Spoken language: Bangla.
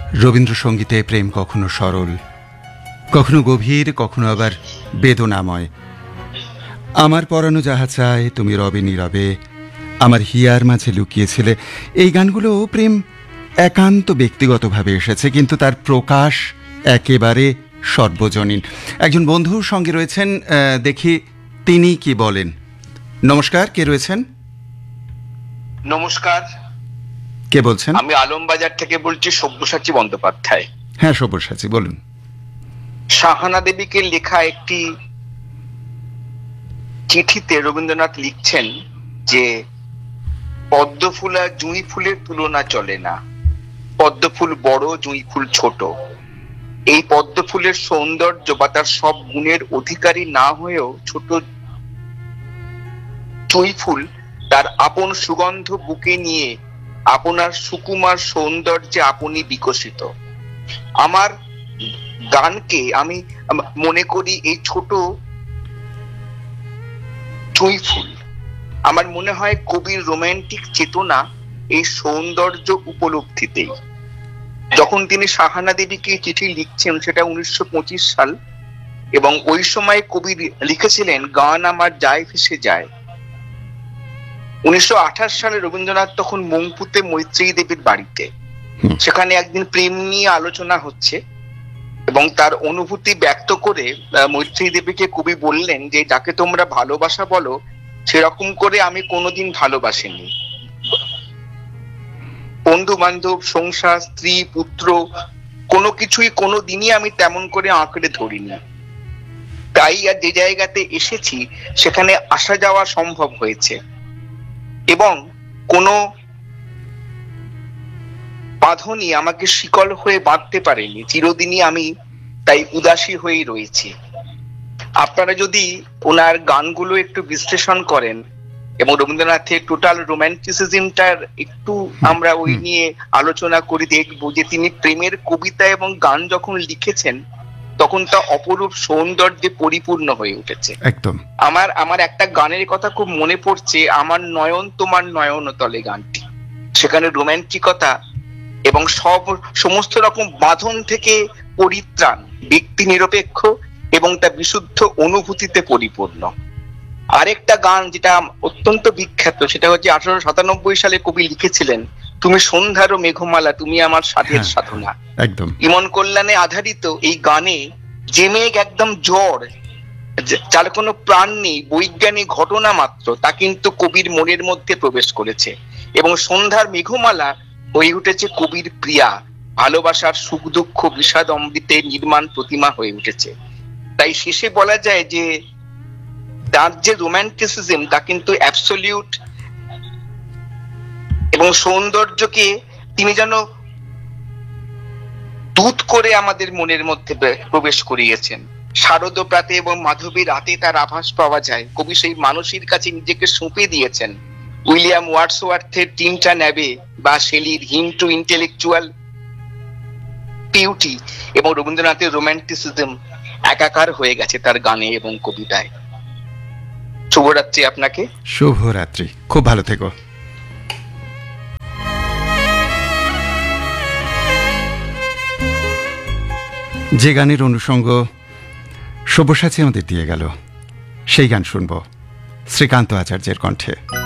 রবীন্দ্রসঙ্গীতে প্রেম কখনো সরল, কখনো গভীর, কখনো আবার বেদনাময়। আমার পরানো যাহা চায় তুমি রবে নীরবে, আমার হিয়ার মাঝে লুকিয়েছিলে। এই গানগুলো প্রেম একান্ত ব্যক্তিগতভাবে এসেছে, কিন্তু তার প্রকাশ একেবারে সর্বজনীন। একজন বন্ধুর সঙ্গে রয়েছেন, দেখি তিনি কি বলেন। নমস্কার, কে রয়েছেন? নমস্কার, কে বলছেন? আমি আলমবাজার থেকে বলছি, সব্যসাচী বন্দ্যোপাধ্যায়। হ্যাঁ, সব্যসাচী বলুন। সাহানা দেবীকে লেখা একটি চিঠিতে রবীন্দ্রনাথ লিখছেন যে পদ্ম ফুল আর জুঁই ফুলের তুলনা চলে না, পদ্ম ফুল বড়, জুঁই ফুল ছোট। এই পদ্ম ফুলের সৌন্দর্য বা তার সব গুণের অধিকারী না হয়েও ছোট জুঁই ফুল তার আপন সুগন্ধ বুকে নিয়ে আপনার সুকুমার সৌন্দর্যে আপনি বিকশিত। আমার গানকে আমি মনে করি এই ছোট জুঁই ফুল। আমার মনে হয় কবির রোমান্টিক চেতনা এই সৌন্দর্য উপলব্ধিতেই। যখন তিনি সাহানা দেবীকে চিঠি লিখছেন সেটা 1925 সাল, এবং ওই সময় কবি লিখেছিলেন গান আমার যায় ভেসে যায়। 1928 সালে রবীন্দ্রনাথ তখন মংপুতে মৈত্রেয়ী দেবীর বাড়িতে, সেখানে একদিন প্রেম নিয়ে আলোচনা হচ্ছে এবং তার অনুভূতি ব্যক্ত করে মৈত্রেয়ী দেবীকে কবি বললেন যে যাকে তোমরা ভালোবাসা বলো সেরকম করে আমি কোনোদিন ভালোবাসিনি। বন্ধু বান্ধব, সংসার, স্ত্রী, পুত্র কোনো কিছুই কোনোদিনই আমি তেমন করে আঁকড়ে ধরিনি। তাই আর যে জায়গাতে এসেছি সেখানে আসা যাওয়া সম্ভব হয়েছে এবং কোনো বাঁধনই আমাকে শিকল হয়ে বাঁধতে পারেনি। চিরদিনই আমি তাই উদাসী হয়েই রয়েছি। আপনারা যদি ওনার গানগুলো একটু বিশ্লেষণ করেন এবং রবীন্দ্রনাথের টোটাল রোম্যান্টিসিজমটার একটু আমরা ওই নিয়ে আলোচনা করি, দেখবো যে তিনি প্রেমের কবিতা এবং গান যখন লিখেছেন তখন তা অপরূপ সৌন্দর্যে পরিপূর্ণ হয়ে উঠেছে। একদম। আমার একটা গানের কথা খুব মনে পড়ছে, আমার নয়ন তোমার নয়ন তলে গানটি। সেখানে রোম্যান্টিকতা এবং সমস্ত রকম বাঁধন থেকে পরিত্রাণ, ব্যক্তি নিরপেক্ষ এবং তা বিশুদ্ধ অনুভূতিতে পরিপূর্ণ। আরেকটা গান যেটা অত্যন্ত বিখ্যাত সেটা হচ্ছে 1897 সালে কবি লিখেছিলেন, তুমি সন্ধ্যার মেঘমালা, তুমি আমার সাধের সাধনা। একদম। ইমন কল্যাণে আধারিত এই গানে যে মেঘ একদম জ্বর, যার কোনো প্রাণ নেই, বৈজ্ঞানিক ঘটনা মাত্র, তা কিন্তু কবির মনের মধ্যে প্রবেশ করেছে এবং সন্ধ্যার মেঘমালা হয়ে উঠেছে কবির প্রিয়া, ভালোবাসার সুখ দুঃখ বিষাদ অমৃতের নির্মাণ প্রতিমা হয়ে উঠেছে। তাই শেষে বলা যায় যে তার যে রোম্যান্টিসিজম তা কিন্তু অ্যাবসলিউট, এবং সৌন্দর্যকে তিনি যেন দূত করে আমাদের মনের মধ্যে প্রবেশ করিয়েছেন। শারদ প্রাতে এবং মাধবী রাতে তার আভাস পাওয়া যায়। কবি সেই মানুষের কাছে নিজেকে সঁপে দিয়েছেন। উইলিয়াম ওয়ার্ডসওয়ার্থের তিনটা নেবে বা শেলির হিম টু ইন্টেলেকচুয়াল বিউটি এবং রবীন্দ্রনাথের রোম্যান্টিসিজম একাকার হয়ে গেছে তার গানে এবং কবিতায়। শুভরাত্রি আপনাকে। শুভরাত্রি, খুব ভালো থেকো। যে গানের অনুষঙ্গ সব্যসাচী আমাদের দিয়ে গেল সেই গান শুনব শ্রীকান্ত আচার্যের কণ্ঠে।